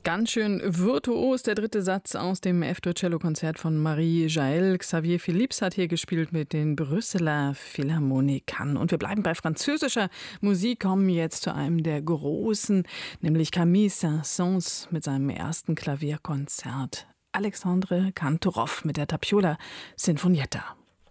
Ganz schön virtuos, der dritte Satz aus dem F-Dur-Cello-Konzert von Marie Jaël. Xavier Philips hat hier gespielt mit den Brüsseler Philharmonikern. Und wir bleiben bei französischer Musik, kommen jetzt zu einem der Großen, nämlich Camille Saint-Saëns mit seinem ersten Klavierkonzert. Alexandre Kantorov mit der Tapiola Sinfonietta.